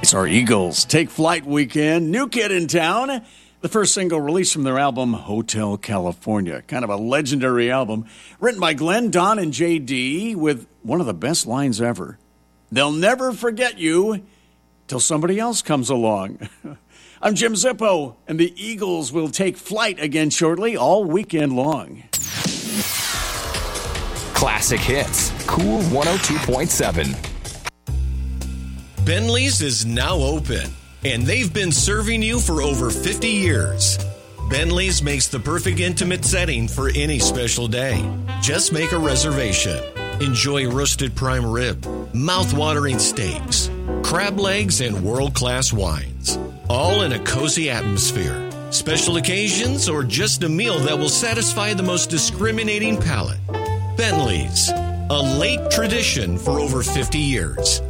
It's our Eagles Take Flight weekend. New kid in town. The first single released from their album, Hotel California. Kind of a legendary album. Written by Glenn, Don, and J.D. with one of the best lines ever. They'll never forget you till somebody else comes along. I'm Jim Zippo, and the Eagles will take flight again shortly, all weekend long. Classic hits. Cool 102.7. Bentley's is now open, and they've been serving you for over 50 years. Bentley's makes the perfect intimate setting for any special day. Just make a reservation. Enjoy roasted prime rib, mouth-watering steaks, crab legs, and world-class wines. All in a cozy atmosphere. Special occasions or just a meal that will satisfy the most discriminating palate. Bentley's, a late tradition for over 50 years.